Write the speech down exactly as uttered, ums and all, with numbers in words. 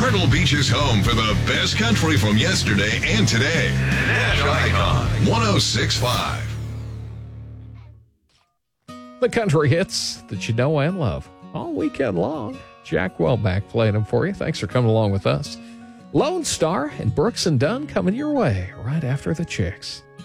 Myrtle Beach's home for the best country from yesterday and today. National Icon one oh six point five. The country hits that you know and love all weekend long. Jack Welbeck playing them for you. Thanks for coming along with us. Lone Star and Brooks and Dunn coming your way right after the Chicks.